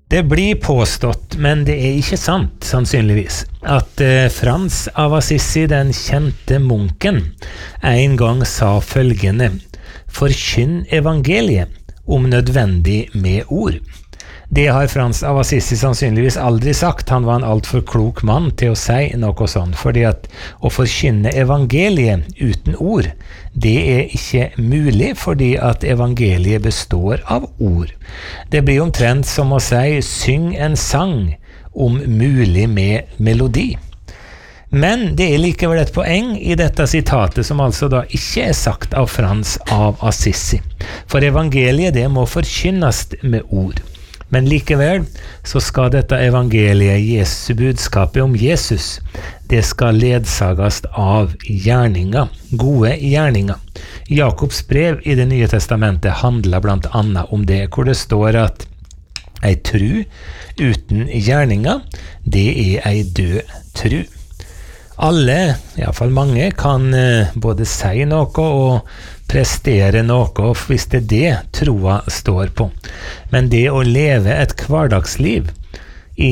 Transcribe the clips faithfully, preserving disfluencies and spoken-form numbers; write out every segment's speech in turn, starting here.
Det blir påstått, men det er ikke sant, sannsynligvis, at eh, Frans av Assisi, den kjente munken, en gang sa følgende: «Forkynn evangeliet, om nødvendig med ord». Det har Frans av Assisi sannsynligvis aldri sagt. Han var en alt for klok mann til å si noe sånt, fordi at å forkynne evangeliet uten ord, det er ikke mulig, fordi at evangeliet består av ord. Det blir omtrent som å si «syng en sang», om mulig med melodi. Men det er likevel et poeng i dette sitatet som altså da ikke er sagt av Frans av Assisi. For evangeliet det må forkynnes med ord. Men likevel så skal dette evangeliet, Jesu budskapet om Jesus, det skal ledsages av gjerninger, gode gjerninger. Jakobs brev i det nye testamentet handler blant annet om det, hvor det står at ei tru uten gjerninger, det er ei død tru. Alle, i hvert fall mange, kan både si noe og prestere noe, hvis det er det troa står på. Men det å leve et hverdagsliv i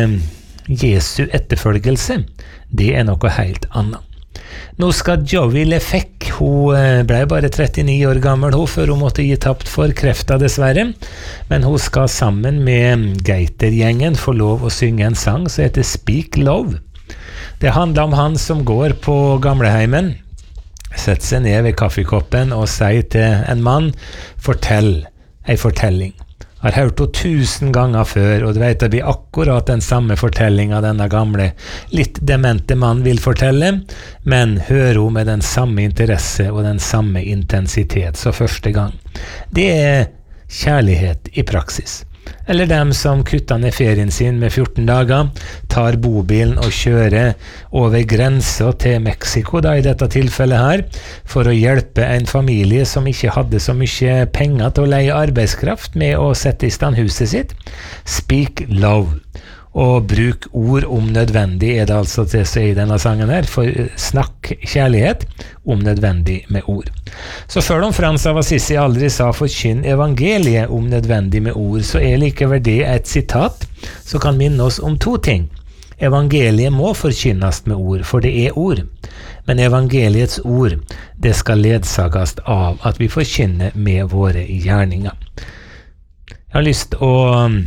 Jesu etterfølgelse, det er noe helt annet. Nå skal Jovi Lefek, hun ble bare trettini år gammel hun, før hun måtte gi tapt for krefta dessverre, men hun skal sammen med Geiter-gjengen få lov å synge en sang som heter Speak Love. Det handler om han som går på gamleheimen, setter seg ned ved kaffekoppen og sier til en mann: fortell ei fortelling. Har hørt henne tusen ganger før, og du vet det blir akkurat den samme fortellingen denne gamle, litt demente mann vil fortelle, men hører hun med den samme interesse og den samme intensitet som første gang. Det er kjærlighet i praksis. Eller dem som kutter ned ferien sin med fjorten dager, tar bobilen og kjører over grensa til Mexico, da i dette tilfellet her, for å hjelpe en familie som ikke hadde så mye penger til å leie arbeidskraft med å sette i stand huset sitt. Speak love. Og bruk ord om nødvendig, er det altså til å si i denne sangen her, for snakk kjærlighet om nødvendig med ord. Så selv om Frans av Assisi aldri sa forkynn evangeliet om nødvendig med ord, så er likevel det et sitat som kan minne oss om to ting. Evangeliet må forkynnes med ord, for det er ord. Men evangeliets ord, det skal ledsages av at vi forkynner med våre gjerninger. Jeg har lyst å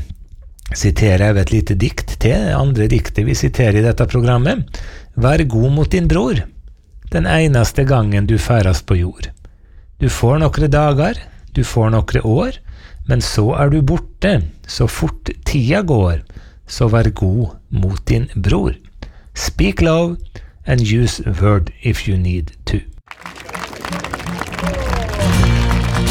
sitere et lite dikt til, det andre diktet vi siterer i dette programmet. Vær god mot din bror, den eneste gangen du færes på jord. Du får nokre dager, du får nokre år, men så er du borte, så fort tida går, så vær god mot din bror. Speak love and use word if you need to.